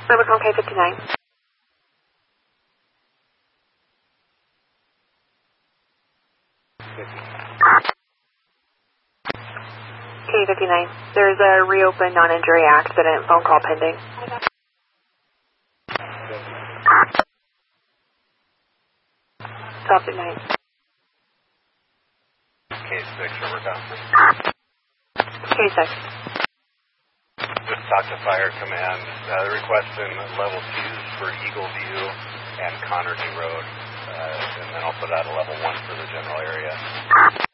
Rubicon K59. K59. There's a reopened non-injury accident. Phone call pending. Stop at 9. K6 Rubicon. K6. Just talk to Fire Command. They're requesting level 2s for Eagle View and Connerty Road. And then I'll put out a level 1 for the general area.